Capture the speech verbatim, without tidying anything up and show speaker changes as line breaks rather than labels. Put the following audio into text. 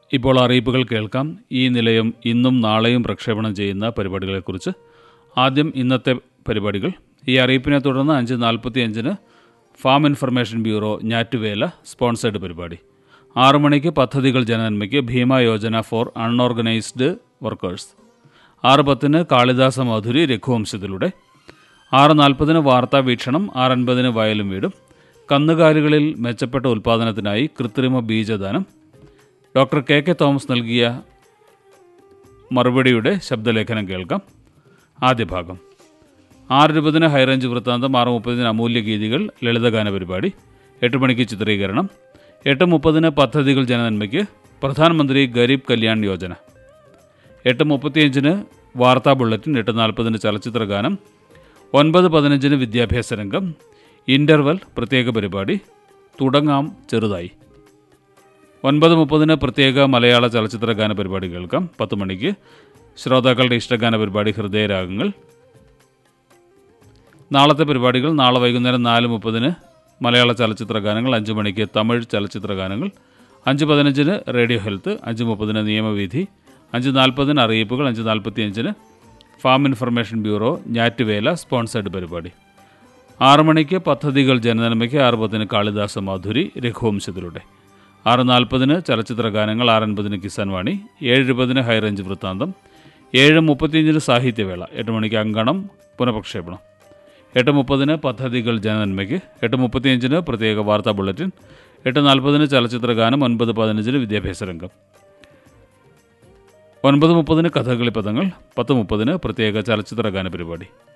ഇപ്പോൾ അറിയിപ്പുകൾ കേൾക്കാം. ഈ നിലയം ഇന്നും നാളെയും പ്രക്ഷേപണം ചെയ്യുന്ന പരിപാടികളെക്കുറിച്ച്. ആദ്യം ഇന്നത്തെ പരിപാടികൾ. ഈ അറിയിപ്പിനെ തുടർന്ന് അഞ്ച് നാൽപ്പത്തി അഞ്ചിന് ഫാം ഇൻഫർമേഷൻ ബ്യൂറോ ഞാറ്റുവേല സ്പോൺസേഡ് പരിപാടി. ആറു മണിക്ക് പദ്ധതികൾ ജനനന്മയ്ക്ക് Bhima Yojana four unorganised workers. ആറ് പത്തിന് കാളിദാസ മാധുരി രഘുവംശത്തിലൂടെ. ആറ് നാൽപ്പതിന് വാർത്താ വീക്ഷണം. ആറൻപതിന് വയലും വീടും. കന്നുകാലികളിൽ മെച്ചപ്പെട്ട ഉൽപ്പാദനത്തിനായി കൃത്രിമ ബീജദാനം. ഡോക്ടർ കെ കെ തോമസ് നൽകിയ മറുപടിയുടെ ശബ്ദലേഖനം കേൾക്കാം. ആദ്യ ഭാഗം. ആറ് ഇരുപതിന് ഹൈറേഞ്ച് വൃത്താന്തം. ആറ് മുപ്പതിന് അമൂല്യ ഗീതികൾ ലളിതഗാന പരിപാടി. എട്ട് മണിക്ക് ചിത്രീകരണം. എട്ട് മുപ്പതിന് പദ്ധതികൾ ജനനന്മയ്ക്ക് പ്രധാനമന്ത്രി ഗരീബ് കല്യാൺ യോജന. എട്ട് മുപ്പത്തിയഞ്ചിന് വാർത്താ ബുള്ളറ്റിൻ. എട്ട് നാൽപ്പതിന് ചലച്ചിത്ര ഗാനം. ഒൻപത് പതിനഞ്ചിന് വിദ്യാഭ്യാസ രംഗം. ഇൻ്റർവൽ പ്രത്യേക പരിപാടി. തുടങ്ങാം ചെറുതായി. ഒൻപത് മുപ്പതിന് പ്രത്യേക മലയാള ചലച്ചിത്ര ഗാന പരിപാടി കേൾക്കാം. പത്ത് മണിക്ക് ശ്രോതാക്കളുടെ ഇഷ്ടഗാന പരിപാടി ഹൃദയരാഗങ്ങൾ. നാളത്തെ പരിപാടികൾ. നാളെ വൈകുന്നേരം നാല് മുപ്പതിന് മലയാള ചലച്ചിത്ര ഗാനങ്ങൾ. അഞ്ച് മണിക്ക് തമിഴ് ചലച്ചിത്ര ഗാനങ്ങൾ. അഞ്ച് പതിനഞ്ചിന് റേഡിയോ ഹെൽത്ത്. അഞ്ച് മുപ്പതിന് നിയമവിധി. അഞ്ച് നാൽപ്പതിന് അറിയിപ്പുകൾ. അഞ്ച് നാൽപ്പത്തി അഞ്ചിന് ഫാം ഇൻഫർമേഷൻ ബ്യൂറോ ഞാറ്റുവേല സ്പോൺസേഡ് പരിപാടി. ആറ് മണിക്ക് പദ്ധതികൾ ജനനന്മയ്ക്ക്. ആറ് പത്തിന് കാളിദാസ മാധുരി രഘുവംശത്തിലൂടെ. ആറ് നാൽപ്പതിന് ചലച്ചിത്ര ഗാനങ്ങൾ. ആറൻപതിന് കിസാൻ വാണി. ഏഴ് ഇരുപതിന് ഹൈറേഞ്ച് വൃത്താന്തം. ഏഴ് മുപ്പത്തിയഞ്ചിന് സാഹിത്യവേള. എട്ട് മണിക്ക് അങ്കണം പുനഃപ്രക്ഷേപണം. എട്ട് മുപ്പതിന് പദ്ധതികൾ ജനനന്മയ്ക്ക്. എട്ട് മുപ്പത്തിയഞ്ചിന് പ്രത്യേക വാർത്താ ബുള്ളറ്റിൻ. എട്ട് നാൽപ്പതിന് ചലച്ചിത്ര ഗാനം. ഒൻപത് പതിനഞ്ചിന് വിദ്യാഭ്യാസ രംഗം. ഒൻപത് മുപ്പതിന് കഥകളി പദങ്ങൾ. പത്ത് മുപ്പതിന് പ്രത്യേക ചലച്ചിത്ര ഗാന പരിപാടി.